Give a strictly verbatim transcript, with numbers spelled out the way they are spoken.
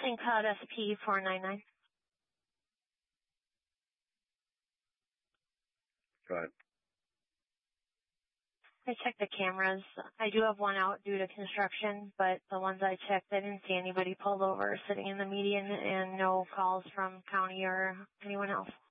Saint Cloud S P four nine nine. Go ahead. I checked the cameras. I do have one out due to construction, but the ones I checked, I didn't see anybody pulled over sitting in the median and no calls from county or anyone else.